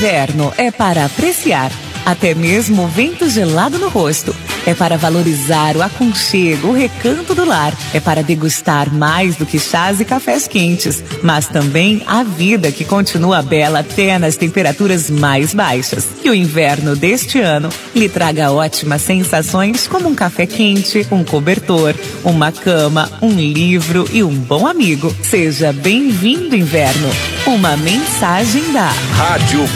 inverno é para apreciar, até mesmo o vento gelado no rosto. É para valorizar o aconchego, o recanto do lar. É para degustar mais do que chás e cafés quentes, mas também a vida que continua bela até nas temperaturas mais baixas. Que o inverno deste ano lhe traga ótimas sensações como um café quente, um cobertor, uma cama, um livro e um bom amigo. Seja bem-vindo, inverno. Uma mensagem da Rádio